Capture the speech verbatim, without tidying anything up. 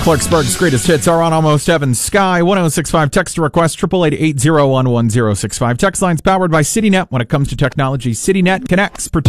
Clarksburg's greatest hits are on Almost Heaven. Sky one oh six five. Text to request triple eight eight zero one one zero six five. Text lines powered by CityNet. When it comes to technology, CityNet connects.